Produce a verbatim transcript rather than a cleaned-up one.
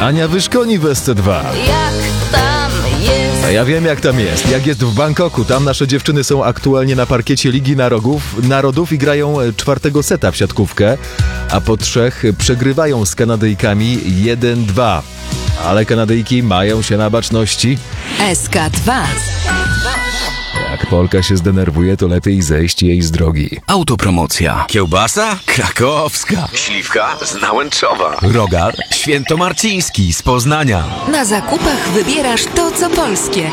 Ania Wyszkoni w S C dwa. Jak tam jest? A ja wiem, jak tam jest. Jak jest w Bangkoku. Tam nasze dziewczyny są aktualnie na parkiecie Ligi Narodów, Narodów i grają czwartego seta w siatkówkę, a po trzech przegrywają z Kanadyjkami jeden dwa. Ale Kanadyjki mają się na baczności. S K dwa. Jak Polka się zdenerwuje, to lepiej zejść jej z drogi. Autopromocja. Kiełbasa? Krakowska. Śliwka z Nałęczowa. Rogal świętomarciński z Poznania. Na zakupach wybierasz to, co polskie.